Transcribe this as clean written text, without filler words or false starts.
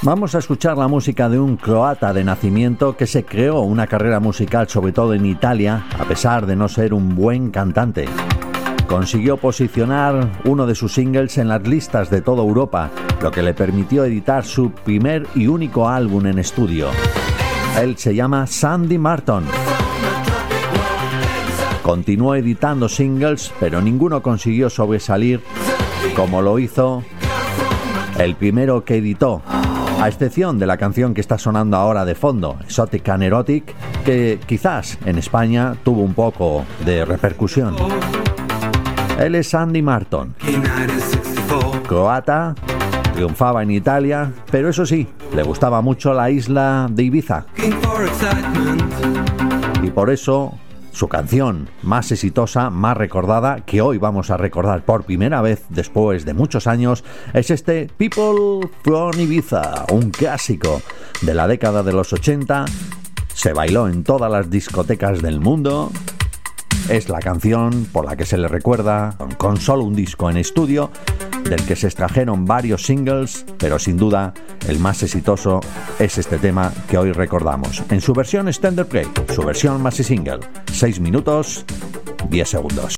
Vamos a escuchar la música de un croata de nacimiento que se creó una carrera musical sobre todo en Italia, a pesar de no ser un buen cantante. Consiguió posicionar uno de sus singles en las listas de toda Europa, lo que le permitió editar su primer y único álbum en estudio. Él se llama Sandy Martin. Continuó editando singles, pero ninguno consiguió sobresalir como lo hizo el primero que editó, a excepción de la canción que está sonando ahora de fondo, Exotic and Erotic, que quizás en España tuvo un poco de repercusión. Él es Sandy Martin, croata, triunfaba en Italia, pero eso sí, le gustaba mucho la isla de Ibiza. Y por eso su canción más exitosa, más recordada, que hoy vamos a recordar por primera vez después de muchos años, es este People from Ibiza, un clásico de la década de los 80, se bailó en todas las discotecas del mundo. Es la canción por la que se le recuerda con solo un disco en estudio, del que se extrajeron varios singles, pero sin duda el más exitoso es este tema que hoy recordamos, en su versión extended play, su versión maxi single, 6 minutos, 10 segundos.